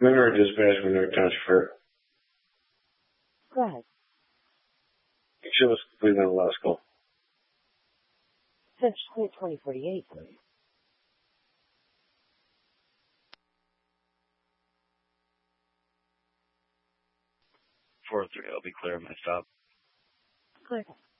Mineral dispatch, mineral transfer. Go ahead. Show us Cleveland Law School. Finish 2048, please. 403, I'll be clear on my stop. Clear.